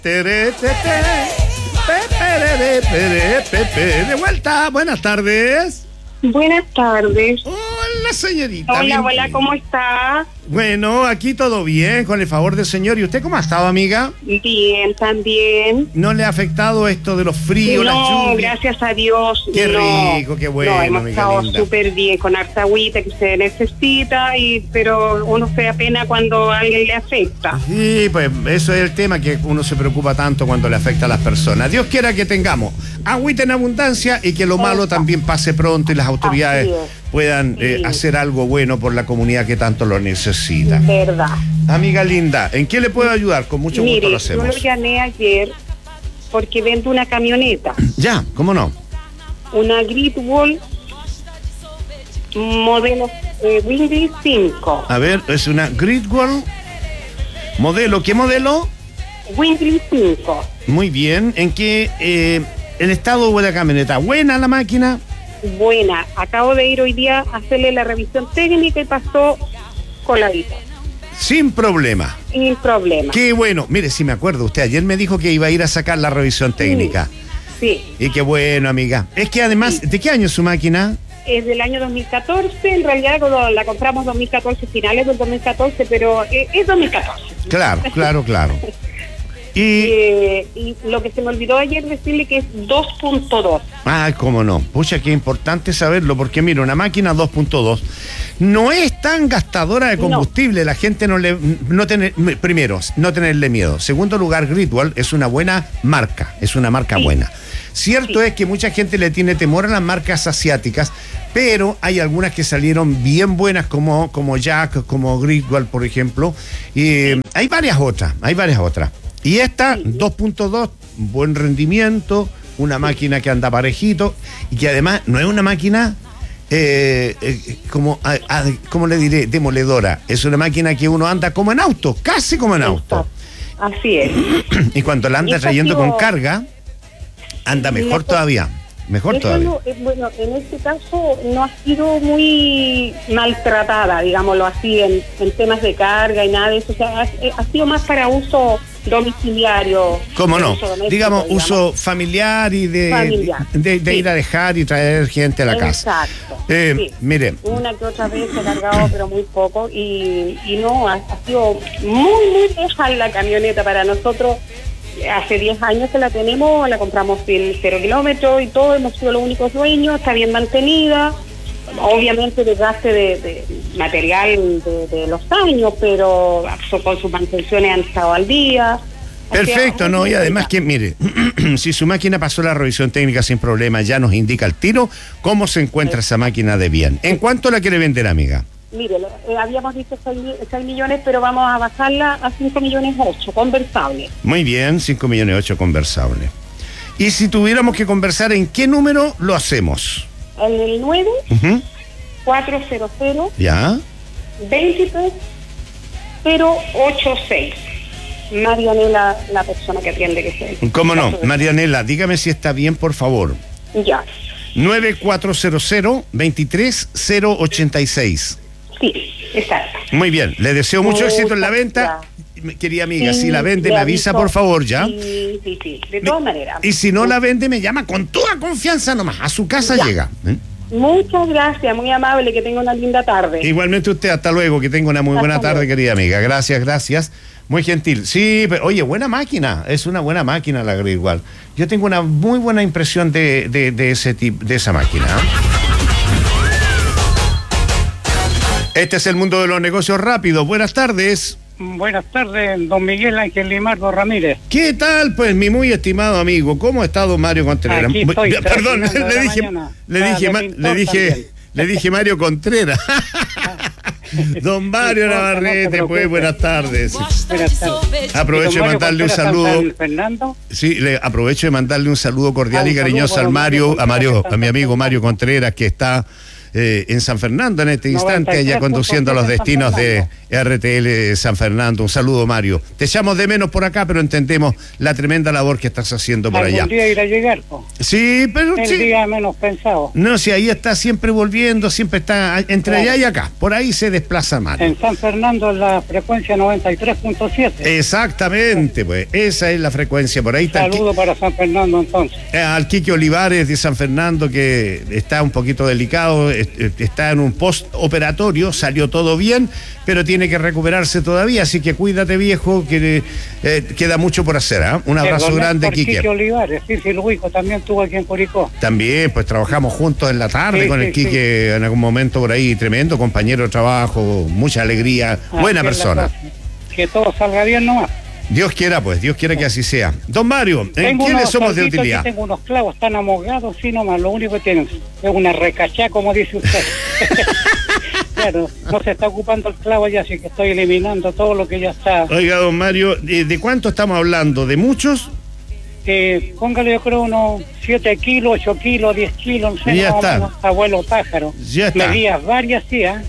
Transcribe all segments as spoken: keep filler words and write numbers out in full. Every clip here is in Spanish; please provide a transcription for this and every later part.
Tere, te, te, pe, pere, pere, pe, pe. De vuelta, buenas tardes. Buenas tardes. Hola, señorita. Hola, bien, hola, ¿cómo está? Bueno, aquí todo bien, con el favor del señor. ¿Y usted cómo ha estado, amiga? Bien, también. ¿No le ha afectado esto de los fríos, las No, lluvias? gracias a Dios. Qué no. rico, qué bueno, No, hemos amiga estado linda. súper bien, con harta agüita que se necesita, y pero uno se da pena cuando a alguien le afecta. Sí, pues eso es el tema, que uno se preocupa tanto cuando le afecta a las personas. Dios quiera que tengamos agüita en abundancia y que lo malo también pase pronto y las autoridades Así es. puedan eh, Sí. hacer algo bueno por la comunidad que tanto lo necesita. Verdad. Amiga linda, ¿en qué le puedo ayudar? Con mucho gusto Mire, lo yo hacemos. lo llamé ayer porque vendo una camioneta, Ya, ¿cómo no? una Gridwall modelo eh, Wingley cinco. A ver, es una Gridwall modelo. ¿Qué modelo? Wingley cinco. Muy bien. ¿En qué eh, el estado de la camioneta? ¿Buena la máquina? Buena, acabo de ir hoy día a hacerle la revisión técnica y pasó coladita, Sin problema. sin problema. Qué bueno. Mire, si me acuerdo, usted ayer me dijo que iba a ir a sacar la revisión técnica. Sí, Y qué bueno, amiga. Es que además, Sí. ¿de qué año es su máquina? es del año dos mil catorce, en realidad cuando la compramos dos mil catorce, finales del dos mil catorce, pero eh, es dos mil catorce. Claro, claro, claro. Y... Eh, y lo que se me olvidó ayer decirle que es dos punto dos. Ah, cómo no. Pucha, qué importante saberlo, porque mira, una máquina dos punto dos no es tan gastadora de combustible. No. La gente no le... no tener, primero, no tenerle miedo. Segundo lugar, Gridwall es una buena marca, es una marca sí. buena. Cierto sí. es que mucha gente le tiene temor a las marcas asiáticas, pero hay algunas que salieron bien buenas, como, como Jack, como Gridwall, por ejemplo. Y sí. hay varias otras, hay varias otras. Y esta, sí. dos punto dos, buen rendimiento, una máquina que anda parejito y que además no es una máquina, eh, eh, como, a, a, ¿cómo le diré? Demoledora. Es una máquina que uno anda como en auto, casi como en auto. Así es. Y cuando la anda trayendo con carga, anda mejor todavía. Mejor Eso todavía. No, eh, bueno, en este caso no ha sido muy maltratada, digámoslo así, en, en temas de carga y nada de eso. O sea, ha, ha sido más para uso domiciliario. ¿Cómo no? Uso doméstico, digamos, digamos, uso familiar y de, familiar. de, de sí. ir a dejar y traer gente a la casa. Exacto. Eh, sí. Mire. Una que otra vez he cargado, pero muy poco. Y, y no, ha, ha sido muy, muy vieja la camioneta para nosotros. Hace diez años que la tenemos, la compramos en cero kilómetros y todo, hemos sido los únicos dueños, está bien mantenida. Obviamente desgaste de, de material de, de los años, pero con sus mantenciones han estado al día. Perfecto, ¿no? Y además que, mire, si su máquina pasó la revisión técnica sin problema, ya nos indica el tiro cómo se encuentra esa máquina de bien. ¿En cuánto la quiere vender, amiga? Mire, eh, habíamos dicho seis millones, pero vamos a bajarla a cinco millones ocho, conversable. Muy bien, cinco millones ocho conversable. Y si tuviéramos que conversar, ¿en qué número lo hacemos? En el nueve, uh-huh. cuatro cero cero, ya, veintitrés cero ochenta y seis. Marianela, la persona que atiende que sea. ¿Cómo no? Marianela, dígame si está bien, por favor. Ya. nueve cuatro cero cero, veintitrés cero ochenta y seis. Sí, exacto. Muy bien, le deseo mucho Muchas éxito en la venta. gracias. Querida amiga, Sí, si la vende, le me avisa, aviso. por favor, ¿ya? Sí, sí, sí, de todas maneras. Y si no la vende, me llama con toda confianza nomás. A su casa Ya. llega. ¿eh? Muchas gracias, muy amable, que tenga una linda tarde. Igualmente usted, hasta luego, que tenga una muy buena Hasta tarde, luego. querida amiga. Gracias, gracias. Muy gentil. Sí, pero, oye, buena máquina. Es una buena máquina la Gridwall. Yo tengo una muy buena impresión de, de, de ese tipo, de esa máquina. Este es el mundo de los negocios rápidos. Buenas tardes. Buenas tardes, don Miguel Ángel Limardo Ramírez. ¿Qué tal, pues, mi muy estimado amigo? ¿Cómo ha estado Mario Contreras? Aquí estoy, Perdón, terminando le la dije, mañana. le Ah, dije, de ma- pintor le dije, también. le dije Mario Contreras. Don Mario No, no se Navarrete, pues, preocupe. buenas tardes. Buenas tardes. Aprovecho de Don Mario mandarle un Contreras, saludo. San Fernando. Sí, le aprovecho de mandarle un saludo cordial Ah, y un cariñoso saludo al para Mario, Mario a Mario, Contreras, a mi amigo Mario Contreras, que está eh, en San Fernando en este instante, allá conduciendo a los destinos de R T L San Fernando. Un saludo, Mario. Te echamos de menos por acá, pero entendemos la tremenda labor que estás haciendo por allá. Algún día irá a llegar, po. Sí, pero El sí. día menos pensado. No, si ahí está siempre volviendo, siempre está entre Claro. allá y acá. Por ahí se desplaza Mario. En San Fernando la frecuencia noventa y tres punto siete. Exactamente, pues. Esa es la frecuencia. Por ahí está el Qui- Saludo para San Fernando entonces. eh, al Quique Olivares de San Fernando, que está un poquito delicado, eh, eh, está en un postoperatorio, salió todo bien, pero tiene que recuperarse todavía, así que cuídate, viejo, que eh, queda mucho por hacer. ¿eh? Un abrazo El grande, por Quique. Quique Olivares, sí, sí, Luico también estuvo aquí en Curicó. También, pues trabajamos juntos en la tarde Sí, con sí, el Quique en algún momento por ahí, tremendo compañero de trabajo, mucha alegría, buena Así es la persona. cosa. Que todo salga bien nomás. Dios quiera, pues, Dios quiera que así sea. Don Mario, ¿en Tengo quiénes unos somos de sorditos utilidad? aquí, tengo unos clavos tan amogados, sí nomás, lo único que tienen es una recachá, como dice usted. Claro, no se está ocupando el clavo ya, así que estoy eliminando todo lo que ya está. Oiga, don Mario, ¿de, de cuánto estamos hablando? ¿De muchos? Eh, póngale, yo creo, unos siete kilos, ocho kilos, diez kilos, no sé, Ya más o está. menos, abuelo pájaro. Ya está. Medidas varias, sí, ¿eh?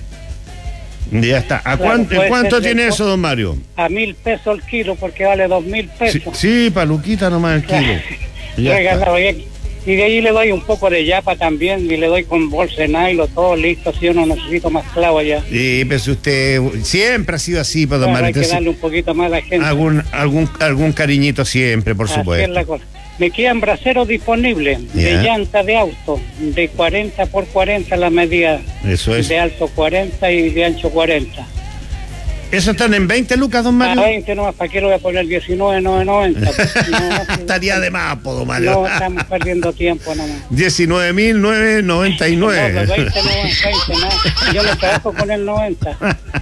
Ya está. ¿A Claro, cuánto, puede cuánto ser de- tiene eso, don Mario? A mil pesos el kilo, porque vale dos mil Sí, pesos. sí, paluquita nomás el kilo. Ya Regalado, está. y y de ahí le doy un poco de yapa también, y le doy con bolsa de nylon, todo listo, si yo no necesito más clavo ya. Sí, pero si usted siempre ha sido así, pues, don Claro, Mario. hay que Entonces, darle un poquito más a la gente. algún, algún, algún cariñito siempre, por Así es supuesto. la cosa. Me quedan braceros disponibles Ya. de llanta de auto, de cuarenta por cuarenta la medida, Eso es. de alto cuarenta y de ancho cuarenta. ¿Eso están en veinte lucas, don A Mario? veinte nomás, ¿para qué lo voy a poner diecinueve novecientos noventa? No, Estaría de más, po, don Mario. no, estamos perdiendo tiempo nomás. diecinueve mil novecientos noventa y No, nueve. los veinte no, veinte, no. Yo no trabajo con el noventa.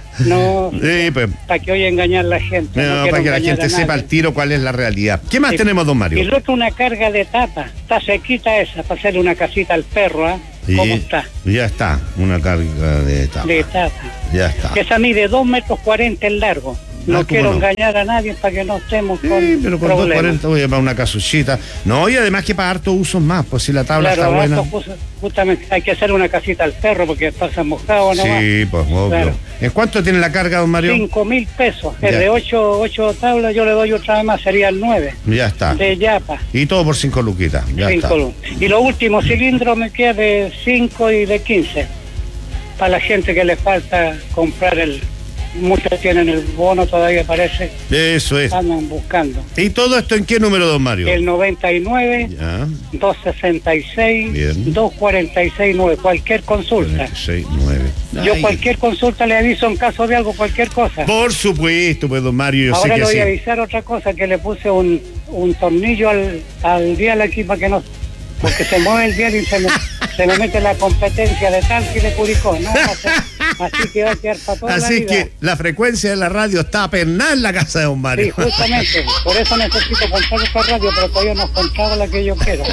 No, Sí, pues. para que hoy engañar a la gente. No, no quiero para que la engañar gente a sepa nadie. al tiro cuál es la realidad. ¿Qué más Sí. tenemos, don Y Mario? el otro una carga de tapa. Está sequita esa, para hacerle una casita al perro, ¿ah? Sí, ¿Cómo está? Ya está, una carga de tapa. De tapa. Ya está. Esa mide dos metros cuarenta en largo. No Ah, ¿cómo quiero no? engañar a nadie para que no estemos Sí, con pero con problemas. dos cuarenta voy a llevar una casuchita. No, y además que para harto usos más, pues si la tabla Claro, está buena. harto justo- justamente hay que hacer una casita al perro porque pasa mojado nomás. Sí, pues obvio. Claro. ¿En cuánto tiene la carga, don Mario? Cinco mil pesos. El Ya. de ocho, ocho tablas yo le doy otra vez más, sería el nueve. Ya está. De yapa. Y todo por cinco luquitas. Ya Cinco está. lu- Y los últimos cilindros me queda de cinco y de quince. Para la gente que le falta comprar el... Muchos tienen el bono todavía, parece. Eso es. Andan buscando. ¿Y todo esto en qué número, don Mario? El noventa y nueve, Ya. doscientos sesenta y seis, Bien. doscientos cuarenta y seis, nueve. Cualquier consulta. cuarenta y seis, nueve. Yo Ay, cualquier consulta le aviso en caso de algo, cualquier cosa. Por supuesto, pues, don Mario, yo Ahora sé le voy que a sí. avisar otra cosa, que le puse un, un tornillo al, al dial aquí para que no... Porque se mueve el dial y se me, se me mete la competencia de Talca y de Curicó, ¿no? Así, así que va a quedar para toda la Así vida. que la frecuencia de la radio está pernada en la casa de don Sí, Mario. justamente. Por eso necesito comprar esta radio, pero todavía no he encontrado la que yo quiero.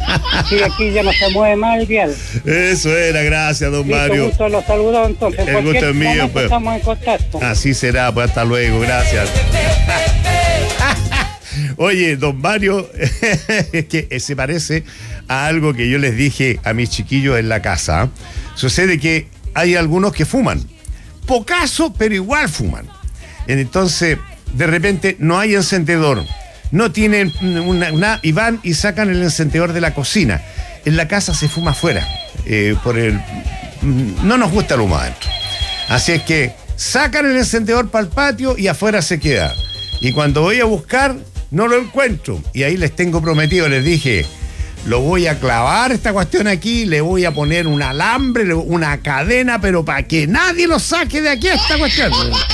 Sí, aquí ya no se mueve más el dial. Eso era, gracias, don Listo, Mario. gusto, los saludo entonces. El Cualquier gusto es mío, momento pues. estamos en contacto. Así será, pues hasta luego, gracias. Oye, don Mario, es que eh, se parece a algo que yo les dije a mis chiquillos en la casa. Sucede que hay algunos que fuman. Pocaso, pero igual fuman. Entonces, de repente no hay encendedor. No tienen una, una- y van y sacan el encendedor de la cocina. En la casa se fuma afuera. eh, por el, no nos gusta el humo adentro. Así es que sacan el encendedor para el patio y afuera se queda. Y cuando voy a buscar, no lo encuentro. Y ahí les tengo prometido, les dije, lo voy a clavar esta cuestión aquí, le voy a poner un alambre, le- una cadena, pero para que nadie lo saque de aquí esta cuestión.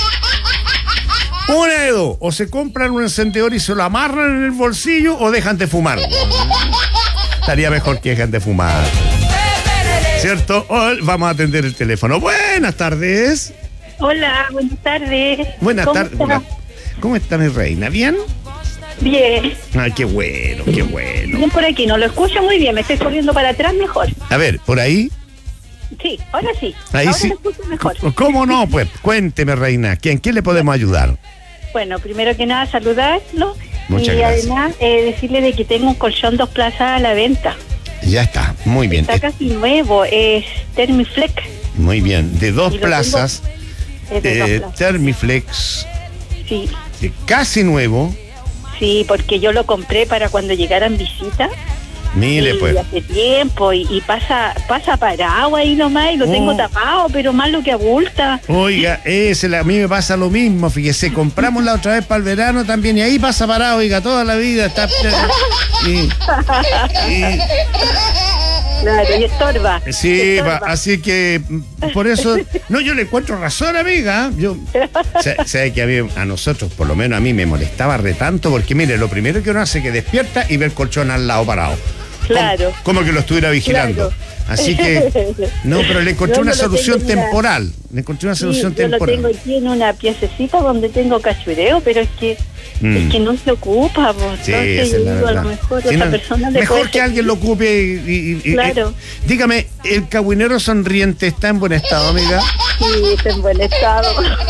Una de dos, o se compran un encendedor y se lo amarran en el bolsillo o dejan de fumar. Estaría mejor que dejen de fumar. ¿Cierto? O vamos a atender el teléfono. Buenas tardes. Hola, buenas tardes. Buenas ¿Cómo tardes. está? Buenas- ¿Cómo está mi reina? ¿Bien? Bien. Ay, qué bueno, qué bueno. Bien por aquí, no lo escucho muy bien, me estoy corriendo para atrás mejor. A ver, por ahí. Sí, ahora sí. Ahí ahora sí. lo escucho mejor. ¿Cómo no? Pues cuénteme, reina. ¿En qué le podemos ayudar? Bueno, primero que nada saludarlo Muchas y gracias. además eh, decirle de que tengo un colchón dos plazas a la venta. Ya está, muy bien. Está casi nuevo, es Thermiflex. Muy bien, de dos plazas, tengo, de eh, dos plazas. Thermiflex, Sí. eh, casi nuevo. Sí, porque yo lo compré para cuando llegaran visitas. Mire, y pues. hace tiempo y, y pasa pasa parado ahí nomás y lo Oh. tengo tapado, pero más lo que abulta. Oiga, ese, a mí me pasa lo mismo, fíjese, compramos la otra vez para el verano también y ahí pasa parado, oiga, toda la vida está... Y, y- Claro, y estorba. sí, estorba. va, así que mm, por eso... No, yo le encuentro razón, amiga. Yo, sa- sabe que a, mí, a nosotros, por lo menos a mí, me molestaba re tanto porque, mire, lo primero que uno hace es que despierta y ve el colchón al lado parado. Claro. Como, como que lo estuviera vigilando. Claro. Así que, no, pero le encontré Yo una no lo solución tengo en una- temporal. Le encontré una Sí, solución yo lo temporal. tengo aquí en una piececita donde tengo cachureo, pero es que Mm. es que no se ocupa, pues. Sí, Entonces esa yo es la digo, a verdad. lo mejor Sí, otra no, persona le mejor puede que alguien lo ocupe y, y- y- Claro. eh, dígame, ¿el cagüinero sonriente está en buen estado, amiga? Sí, está en buen estado.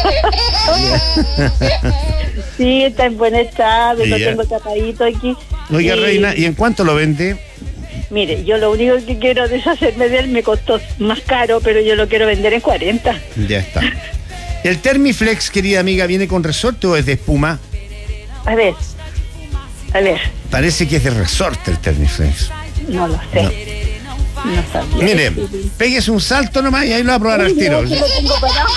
Sí, está en buen estado, lo Ya. tengo tapadito aquí. Oiga, Y, reina, ¿y en cuánto lo vende? Mire, yo lo único que quiero es deshacerme de él, me costó más caro, pero yo lo quiero vender en cuarenta. Ya está. ¿El Thermiflex, querida amiga, viene con resorte o es de espuma? A ver, a ver, Parece que es de resorte el Thermiflex. no lo sé. No, sabía. Mire, péguese un salto nomás y ahí lo va a probar al Uy, tiro. no, que lo tengo parado.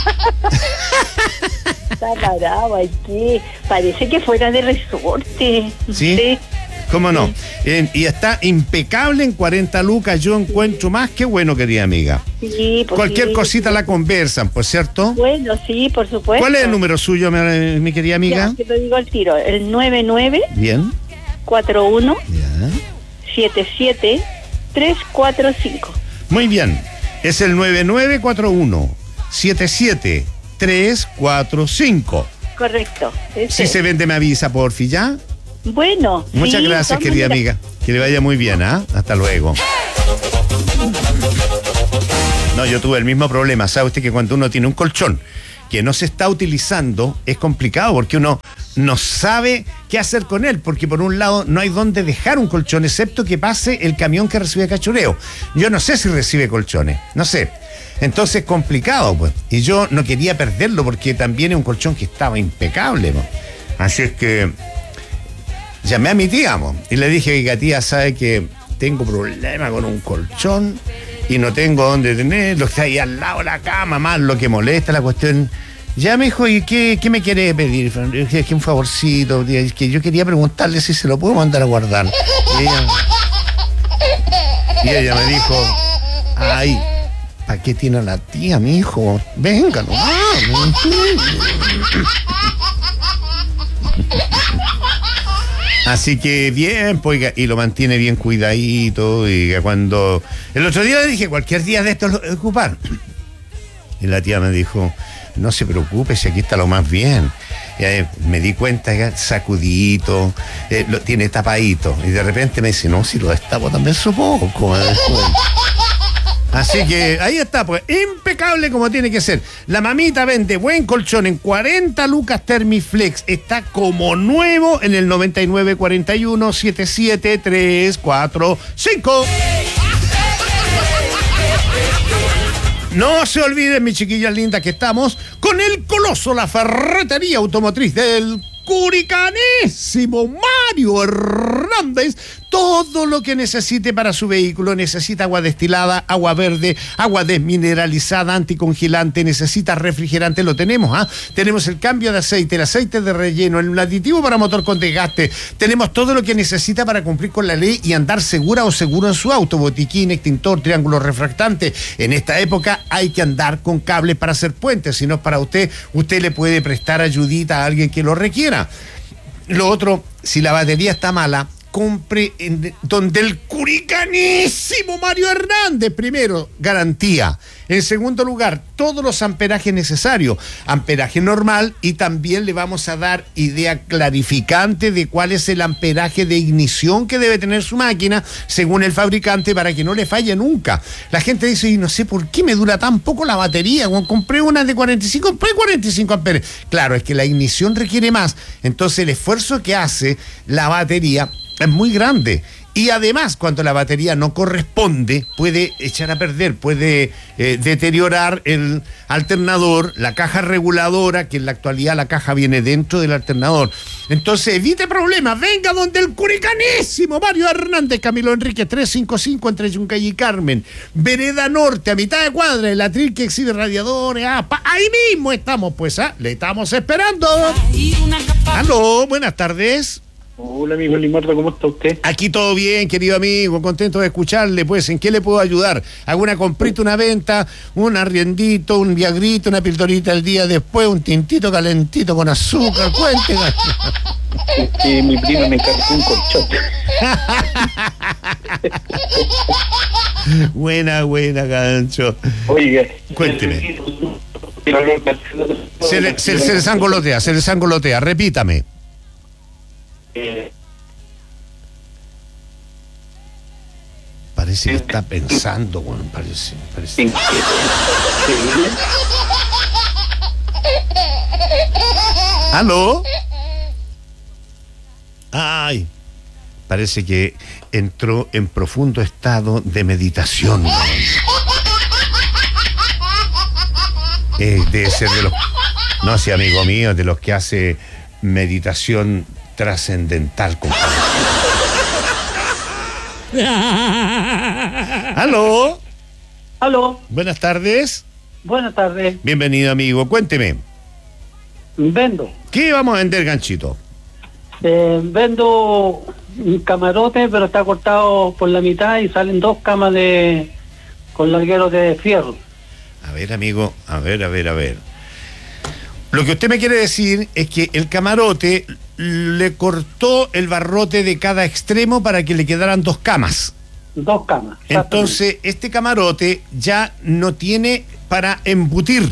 Está parado aquí. Parece que fuera de resorte. ¿Sí? ¿Cómo no? En- y está impecable en cuarenta lucas. Yo encuentro más que bueno, querida amiga. Sí, pues Cualquier sí. cosita la conversan, pues, ¿cierto? Bueno, sí, por supuesto. ¿Cuál es el número suyo, mi, mi querida amiga? Ya, te lo digo al tiro. El nueve nueve Bien. cuatro uno Ya. siete siete tres cuatro cinco. Muy bien. Es el nueve nueve cuatro uno siete siete tres cuatro cinco. Correcto. ese Si es. se vende, me avisa, porfi, ¿ya? Bueno. Muchas sí, gracias, de todas querida maneras. amiga. Que le vaya muy bien, ¿ah? Hasta luego. No, yo tuve el mismo problema. ¿Sabe usted que cuando uno tiene un colchón que no se está utilizando, es complicado porque uno no sabe qué hacer con él? Porque por un lado no hay dónde dejar un colchón, excepto que pase el camión que recibe cachureo. Yo no sé si recibe colchones, no sé. Entonces, complicado, pues. Y yo no quería perderlo porque también es un colchón que estaba impecable, pues. Así es que llamé a mi tía, po, y le dije, oiga, tía, sabe que tengo problema con un colchón y no tengo dónde tenerlo, está ahí al lado de la cama, más lo que molesta la cuestión. Ya me dijo, ¿y qué, qué me quiere pedir? Es que un favorcito, tía, es que yo quería preguntarle si se lo puedo mandar a guardar. Y ella, y ella me dijo, ay, ¿para qué tiene a la tía, mi hijo? Venga, no. Así que bien, pues, oiga, y lo mantiene bien cuidadito. Y cuando. El otro día le dije, cualquier día de estos lo voy a ocupar. Y la tía me dijo, no se preocupe, si aquí está lo más bien. Y ahí me di cuenta que sacudito, eh, lo tiene tapadito. Y de repente me dice, no, si lo destapo también su poco. Así que ahí está, pues, impecable como tiene que ser. La mamita vende buen colchón en cuarenta lucas Thermiflex. Está como nuevo en el noventa y nueve cuarenta y uno setenta y siete tres cuatro cinco. No se olviden, mis chiquillas lindas, que estamos con el Coloso, la ferretería automotriz del Curicanésimo Mario Hernández. Todo lo que necesite para su vehículo. Necesita agua destilada, agua verde, agua desmineralizada, anticongelante, necesita refrigerante, lo tenemos, ¿ah? Tenemos el cambio de aceite, el aceite de relleno, el aditivo para motor con desgaste. Tenemos todo lo que necesita para cumplir con la ley y andar segura o seguro en su auto. Botiquín, extintor, triángulo refractante. En esta época hay que andar con cables para hacer puentes. Si no es para usted, usted le puede prestar ayudita a alguien que lo requiera. Lo otro, si la batería está mala, compre en donde el Curicanésimo Mario Hernández. Primero, garantía. En segundo lugar, todos los amperajes necesarios. Amperaje normal, y también le vamos a dar idea clarificante de cuál es el amperaje de ignición que debe tener su máquina según el fabricante para que no le falle nunca. La gente dice, y no sé por qué me dura tan poco la batería. Cuando compré una de cuarenta y cinco, compré cuarenta y cinco amperes. Claro, es que la ignición requiere más. Entonces el esfuerzo que hace la batería Es muy grande. Y además, cuando la batería no corresponde, puede echar a perder, puede eh, deteriorar el alternador, la caja reguladora, que en la actualidad la caja viene dentro del alternador. Entonces, evite problemas, venga donde el curicanísimo Mario Hernández, Camilo Enrique, trescientos cincuenta y cinco entre Yungay y Carmen, Vereda Norte, a mitad de cuadra, el atril que exhibe radiadores, ah, pa, ahí mismo estamos, pues, ¿ah? Le estamos esperando. Aló, buenas tardes. Hola, amigo Limardo, ¿cómo está usted? Aquí todo bien, querido amigo, contento de escucharle, pues, ¿en qué le puedo ayudar? ¿Alguna comprita, una venta, un arriendito, un viagrito, una pildorita el día después, un tintito calentito con azúcar? Cuénteme. Es que mi prima me encargó un colchón. Buena, buena, gancho. Oiga. Cuénteme. Se le, se, se le sangolotea, se le sangolotea, repítame. Eh, Parece que está pensando, bueno, parece, parece. ¿En qué? ¿Aló? Ay, parece que entró en profundo estado de meditación. Eh, debe ser de los... No, sí, amigo mío, de los que hace meditación trascendental, compadre. ¿Aló? Aló, Buenas tardes. buenas tardes. Bienvenido, amigo. Cuénteme, Vendo. ¿qué vamos a vender, ganchito? Eh, vendo un camarote, pero está cortado por la mitad y salen dos camas de con largueros de fierro. A ver, amigo, a ver, a ver, a ver. Lo que usted me quiere decir es que el camarote le cortó el barrote de cada extremo para que le quedaran dos camas. Dos camas. Entonces, este camarote ya no tiene para embutir.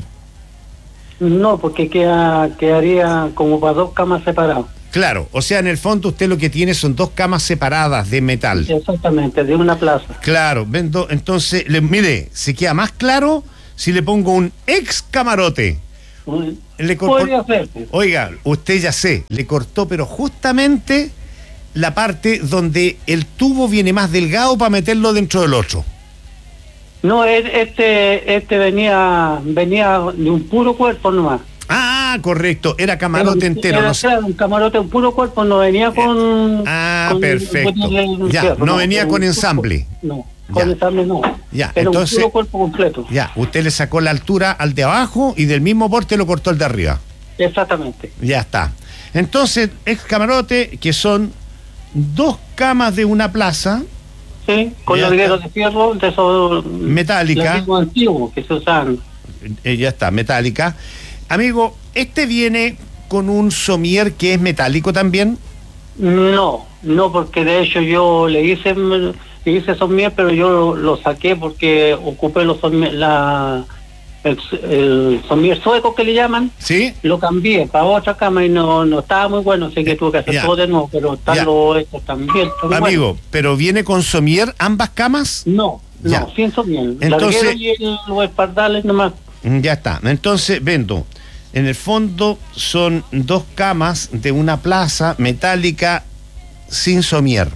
No, porque queda, quedaría como para dos camas separadas. Claro, o sea, en el fondo usted lo que tiene son dos camas separadas de metal. Exactamente, de una plaza. Claro, vendo, entonces, le, mire, se queda más claro si le pongo un ex camarote. Le cortó, Podría ser. oiga, usted ya sé, le cortó, pero justamente la parte donde el tubo viene más delgado para meterlo dentro del otro. No, e- este este venía venía de un puro cuerpo nomás. Ah, correcto, era camarote Era- entero. era, No sé. claro, un camarote, un puro cuerpo, no venía con... Ah, con- perfecto. con- Ya, fierro, no venía con un- ensamble. No, con Ya. ensamble no. Ya, Era entonces- un puro cuerpo completo. Ya, usted le sacó la altura al de abajo y del mismo porte lo cortó el de arriba. Exactamente. Ya está. Entonces, ex camarote, que son dos camas de una plaza, Sí, con Ya largueros está. de fierro, de esos... Metálica. largueros antiguos que se usan. eh, ya está, metálica. Amigo, ¿este viene con un somier que es metálico también? No, no, porque de hecho yo le hice le hice somier, pero yo lo, lo saqué porque ocupé los somier, la el, el somier sueco que le llaman, ¿Sí? lo cambié para otra cama y no no estaba muy bueno, así que tuve que hacer Ya. todo de nuevo, pero están Ya. los estos también. están Amigo, buenos. ¿pero viene con somier ambas camas? No, Ya. no, sin somier. Entonces- Larguero y el- los espardales nomás. Mm, Ya está. Entonces, vendo. En el fondo son dos camas de una plaza metálica sin somier.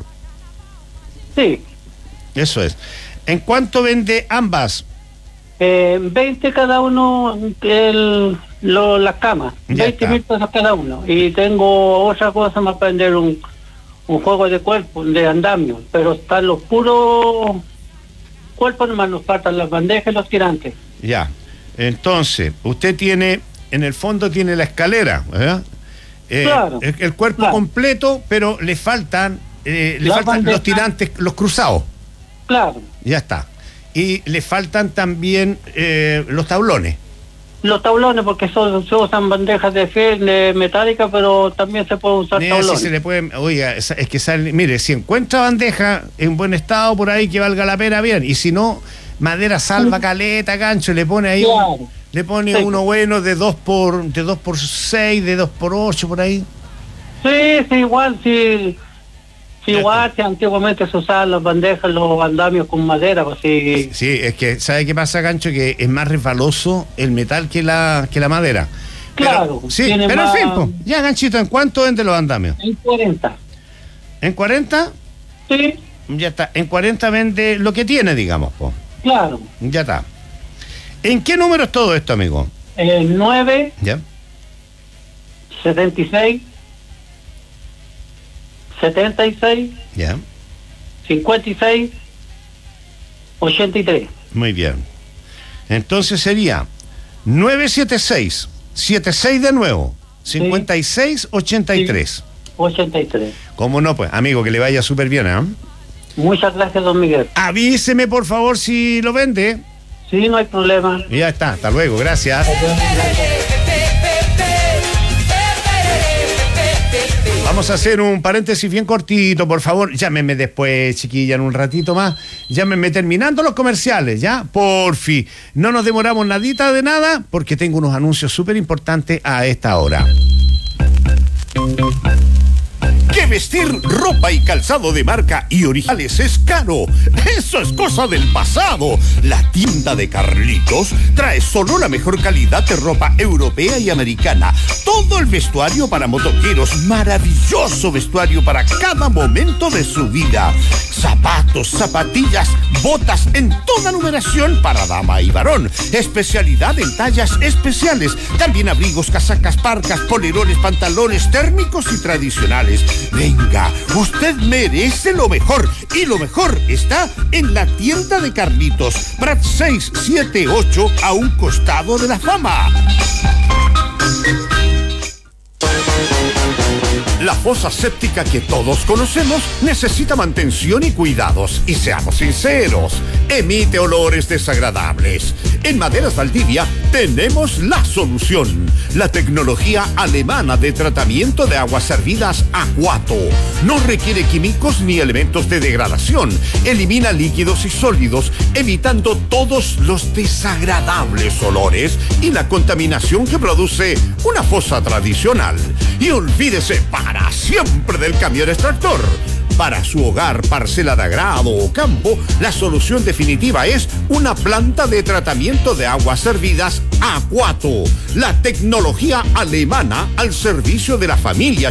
Sí, Eso es. ¿En cuánto vende ambas? eh, veinte cada uno el, lo, las camas, Ya veinte está. mil pesos cada uno. Y tengo otra cosa más para vender, un, un juego de cuerpo, de andamio, pero están los puros cuerpos, nomás nos faltan las bandejas y los tirantes. Ya. Entonces, usted tiene, en el fondo tiene la escalera, ¿verdad? Eh, Claro, el, el cuerpo claro. completo, pero le faltan, eh, le Las faltan los bandejas. tirantes, los cruzados. Claro, Ya está. Y le faltan también eh, los tablones. los tablones, porque son, se usan bandejas de fe, de metálica, pero también se puede usar Eh, si tablones. se le puede, oiga, es, es que sale, mire, si encuentra bandeja en buen estado por ahí que valga la pena, bien. Y si no, madera salva, caleta, gancho, le pone ahí, un- Claro. le pone Sí. uno bueno de dos por, de dos por seis, de dos por ocho, por ahí. Sí, sí, igual, sí. Sí, Ya igual que antiguamente se usaban las bandejas, los andamios con madera, pues sí. Sí, es que, ¿sabe qué pasa, gancho? Que es más resbaloso el metal que la, que la madera. Pero- Claro, sí, tiene pero más- en fin, po. Ya, ganchito, ¿en cuánto vende los andamios? En cuarenta. ¿En cuarenta? Sí, Ya está. En cuarenta vende lo que tiene, digamos, po. claro. Ya está. ¿En qué número es todo esto, amigo? El nueve, Ya. setenta y seis, setenta y seis, Ya. cincuenta y seis, ochenta y tres. Muy bien. Entonces sería nueve siete seis, setenta y seis de nuevo, cincuenta y seis, ochenta y tres. ochenta y tres. ¿Cómo no? Pues, amigo, que le vaya súper bien, ¿eh? Muchas gracias, don Miguel. Avíseme, por favor, si lo vende. Sí, no hay problema. Y ya está. Hasta luego. Gracias. Vamos a hacer un paréntesis bien cortito, por favor. Llámenme después, chiquilla, en un ratito más. Llámenme terminando los comerciales, ¿ya? Porfi. No nos demoramos nadita de nada, porque tengo unos anuncios súper importantes a esta hora. Que vestir ropa y calzado de marca y originales es caro. Eso es cosa del pasado. La tienda de Carlitos trae solo la mejor calidad de ropa europea y americana. Todo el vestuario para motoqueros. Maravilloso vestuario para cada momento de su vida. Zapatos, zapatillas, botas en toda numeración para dama y varón. Especialidad en tallas especiales. También abrigos, casacas, parcas, polerones, pantalones térmicos y tradicionales. Venga, usted merece lo mejor. Y lo mejor está en la tienda de Carlitos. Prat seis siete ocho, a un costado de la Fama. La fosa séptica que todos conocemos necesita mantención y cuidados. Y seamos sinceros, emite olores desagradables. En Maderas Valdivia tenemos la solución. La tecnología alemana de tratamiento de aguas servidas Aquato. No requiere químicos ni elementos de degradación. Elimina líquidos y sólidos, evitando todos los desagradables olores y la contaminación que produce una fosa tradicional. Y olvídese para siempre del camión extractor. Para su hogar, parcela de agrado o campo, la solución definitiva es una planta de tratamiento de aguas servidas Aquato. La tecnología alemana al servicio de la familia